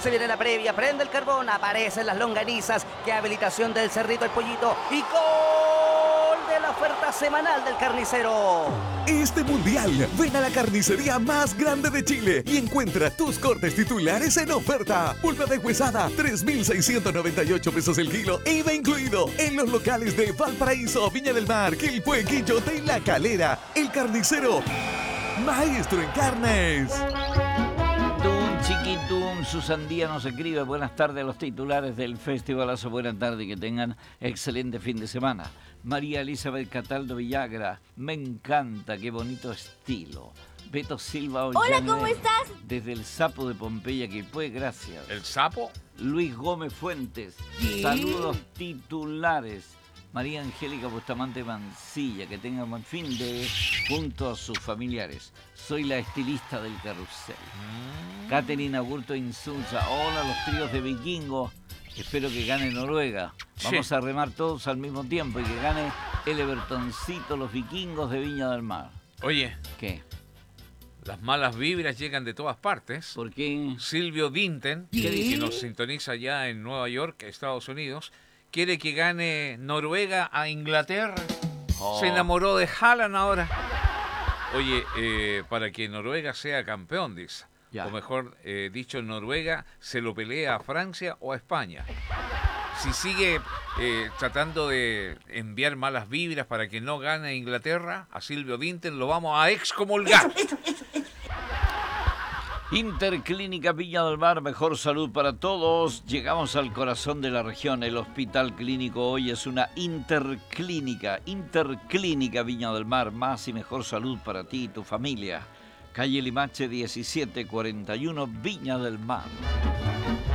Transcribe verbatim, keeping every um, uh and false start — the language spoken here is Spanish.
Se viene la previa, prende el carbón, aparecen las longanizas. ¡Qué habilitación del Cerrito el Pollito! ¡Y gol de la oferta semanal del carnicero! Este mundial, ven a la carnicería más grande de Chile y encuentra tus cortes titulares en oferta. Pulpa deshuesada, tres mil seiscientos noventa y ocho pesos el kilo, I V A incluido. En los locales de Valparaíso, Viña del Mar, Quilpué, Quillote y La Calera. El carnicero, maestro en carnes. Tum, chiquitum, Susandía nos escribe. Buenas tardes a los titulares del Festivalazo. Buenas tardes, que tengan excelente fin de semana. María Elizabeth Cataldo Villagra, me encanta, qué bonito estilo. Beto Silva Ollanera. Hola, ¿cómo estás? Desde el Sapo de Pompeya, que fue, gracias. ¿El sapo? Luis Gómez Fuentes, ¿Sí? Saludos titulares. María Angélica Bustamante Mancilla, que tenga buen fin de junto a sus familiares. Soy la estilista del carrusel. Mm. Caterina Augusto Insunza, hola los tríos de vikingos. Espero que gane Noruega. Vamos sí. a remar todos al mismo tiempo y que gane el Evertoncito, los vikingos de Viña del Mar. Oye. ¿Qué? Las malas vibras llegan de todas partes. ¿Por qué? Silvio Dinten, ¿Qué? que nos sintoniza ya en Nueva York, Estados Unidos, quiere que gane Noruega a Inglaterra. Oh. Se enamoró de Haaland ahora. Oye, eh, para que Noruega sea campeón, dice. Ya. O mejor eh, dicho, Noruega se lo pelea a Francia o a España. Si sigue eh, tratando de enviar malas vibras para que no gane Inglaterra, a Silvio Dinten lo vamos a excomulgar. Interclínica Viña del Mar, mejor salud para todos. Llegamos al corazón de la región. El Hospital Clínico hoy es una interclínica. Interclínica Viña del Mar, más y mejor salud para ti y tu familia. Calle Limache diecisiete cuarenta y uno, Viña del Mar.